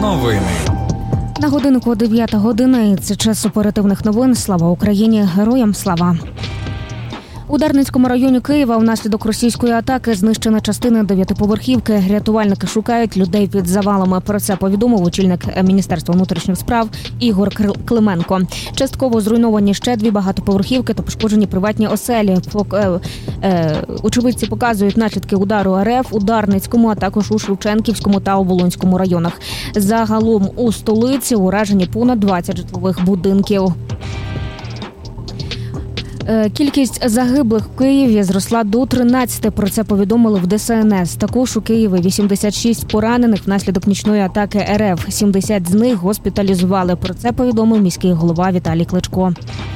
Новини. На годинку 9 години. Це час оперативних новин. Слава Україні! Героям слава! У Дарницькому районі Києва внаслідок російської атаки знищена частина 9-поверхівки. Рятувальники шукають людей під завалами. Про це повідомив очільник Міністерства внутрішніх справ Ігор Клименко. Частково зруйновані ще 2 багатоповерхівки та пошкоджені приватні оселі. Очевидці показують наслідки удару РФ у Дарницькому, а також у Шевченківському та Оболонському районах. Загалом у столиці уражені понад 20 житлових будинків. Кількість загиблих в Києві зросла до 13. Про це повідомили в ДСНС. Також у Києві 86 поранених внаслідок нічної атаки РФ. 70 з них госпіталізували. Про це повідомив міський голова Віталій Кличко.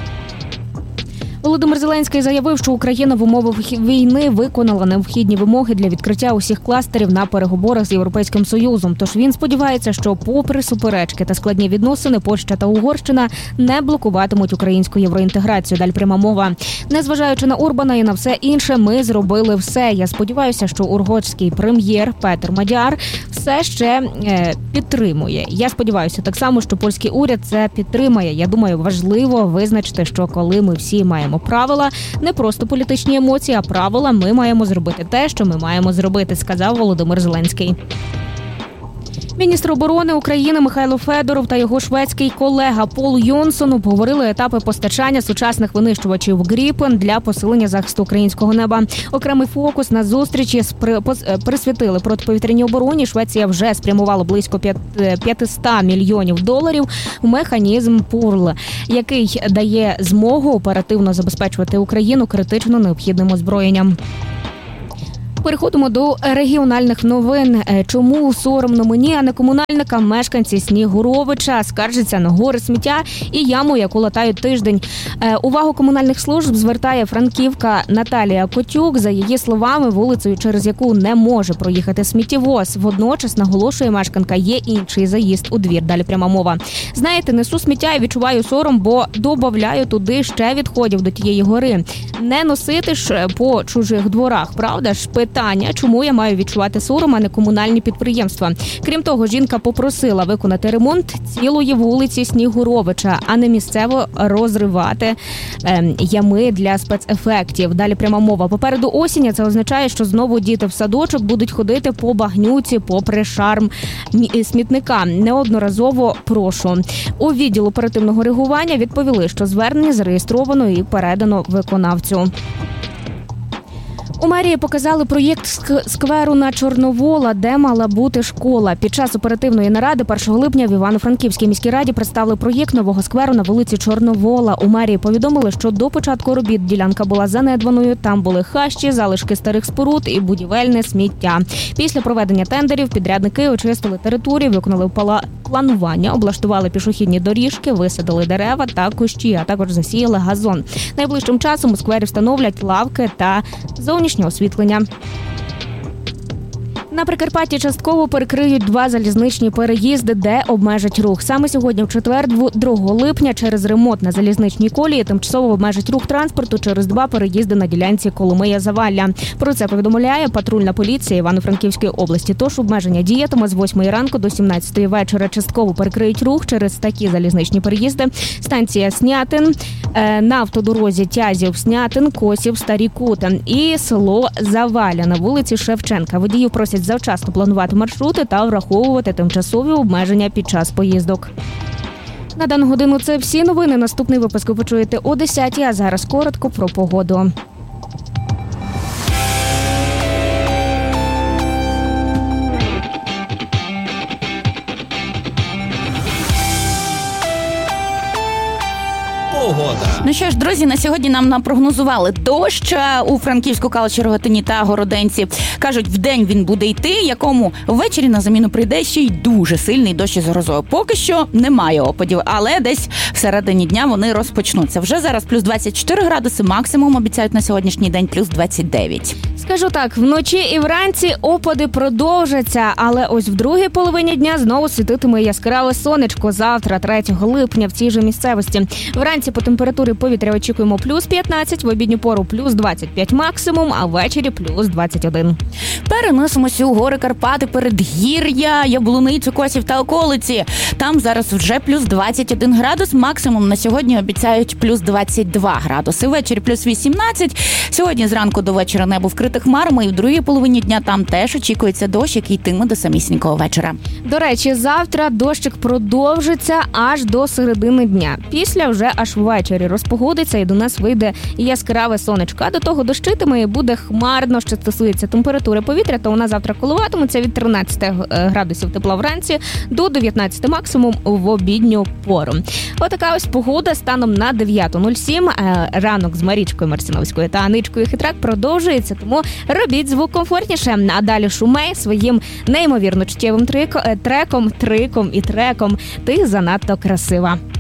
Володимир Зеленський заявив, що Україна в умовах війни виконала необхідні вимоги для відкриття усіх кластерів на переговорах з Європейським Союзом. Тож він сподівається, що попри суперечки та складні відносини, Польща та Угорщина не блокуватимуть українську євроінтеграцію. Далі пряма мова. Незважаючи на Орбана і на все інше, ми зробили все. Я сподіваюся, що угорський прем'єр Петер Мадяр все ще підтримує. Я сподіваюся так само, що польський уряд це підтримає. Я думаю, важливо визначити, що коли ми всі маємо правила, не просто політичні емоції, а правила, ми маємо зробити те, що ми маємо зробити, сказав Володимир Зеленський. Міністр оборони України Михайло Федоров та його шведський колега Пол Йонсон обговорили етапи постачання сучасних винищувачів «Гріпен» для посилення захисту українського неба. Окремий фокус на зустрічі присвятили протиповітряній обороні. Швеція вже спрямувала близько $500 мільйонів в механізм «Пурл», який дає змогу оперативно забезпечувати Україну критично необхідним озброєнням. Переходимо до регіональних новин. Чому соромно мені, а не комунальникам? Мешканці Снігуровича скаржаться на гори сміття і яму, яку латають тиждень. Увагу комунальних служб звертає франківка Наталія Котюк. За її словами, вулицею, через яку не може проїхати сміттєвоз. Водночас, наголошує мешканка, є інший заїзд у двір. Далі пряма мова. Знаєте, несу сміття і відчуваю сором, бо добавляю туди ще відходів до тієї гори. Не носити ж по чужих дворах, правда ж? Питання, чому я маю відчувати сором, а не комунальні підприємства. Крім того, жінка попросила виконати ремонт цілої вулиці Снігуровича, а не місцево розривати ями для спецефектів. Далі пряма мова. Попереду осінь, а це означає, що знову діти в садочок будуть ходити по багнюці, попри шарм смітника. Неодноразово прошу. У відділ оперативного реагування відповіли, що звернення зареєстровано і передано виконавцю. У мерії показали проєкт скверу на Чорновола, де мала бути школа. Під час оперативної наради 1 липня в Івано-Франківській міській раді представили проєкт нового скверу на вулиці Чорновола. У мерії повідомили, що до початку робіт ділянка була занедбаною. Там були хащі, залишки старих споруд і будівельне сміття. Після проведення тендерів підрядники очистили територію, виконали планування, облаштували пішохідні доріжки, висадили дерева та кущі, а також засіяли газон. Найближчим часом у сквері встановлять лавки та зовнішнє освітлення. На Прикарпатті частково перекриють 2 залізничні переїзди, де обмежать рух. Саме сьогодні, в четвер, 2 липня, через ремонт на залізничній колії тимчасово обмежать рух транспорту через 2 переїзди на ділянці Коломия-Завалля. Про це повідомляє патрульна поліція Івано-Франківської області. Тож обмеження діятиме з 8 ранку до 17 вечора. Частково перекриють рух через такі залізничні переїзди: станція Снятин, на автодорозі Тязів-Снятин, Косів, Старі Кути і село Завалля на вулиці Шевченка. Водіїв просять завчасно планувати маршрути та враховувати тимчасові обмеження під час поїздок. На дану годину це всі новини. Наступний випуск ви почуєте о 10-й, а зараз коротко про погоду. Погода. Ну що ж, друзі, на сьогодні нам напрогнозували дощ у Франківську, Калуші, Рогатині та Городенці. Кажуть, вдень він буде йти, якому ввечері на заміну прийде ще й дуже сильний дощ із грозою. Поки що немає опадів, але десь всередині дня вони розпочнуться. Вже зараз плюс 24 градуси, максимум обіцяють на сьогоднішній день плюс 29. Скажу так, вночі і вранці опади продовжаться, але ось в другій половині дня знову світитиме яскраве сонечко. Завтра, 3 липня, в цій же місцевості. Вранці по температурі повітря очікуємо плюс 15, в обідню пору плюс 25 максимум, а ввечері плюс 21. Переносимося у гори Карпати, Передгір'я, Яблуницю, Косів та околиці. Там зараз вже плюс 21 градус, максимум на сьогодні обіцяють плюс 22 градуси. Ввечері плюс 18. Сьогодні зранку до вечора небо вкрите хмарами, і в другій половині дня там теж очікується дощ, який йтиме до самісінького вечора. До речі, завтра дощик продовжиться аж до середини дня. Після вже аж ввечері розпогодиться і до нас вийде яскраве сонечко. А до того дощитиме і буде хмарно. Що стосується температури повітря, то вона завтра коливатиметься від 13 градусів тепла вранці до 19 максимум в обідню пору. Отака ось погода станом на 9:07. Ранок з Марічкою Марсіновською та Аничкою Хитрак продовжується, тому робіть звук комфортніше. А далі Шумей своїм неймовірно чуттєвим треком «Ти занадто красива».